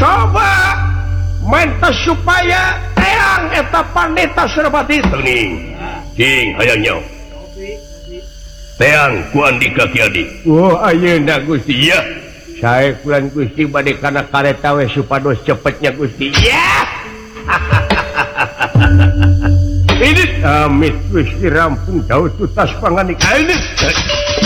coba mentes supaya teang eta pandita Suropati teuning cing hayangnya teang ku Andika Kiadi oh ayeuna Gusti ya sae kulan Gusti bade kana kareta we supados cepetnya Gusti ya ini amit Gusti rampung daud tutas panganika ini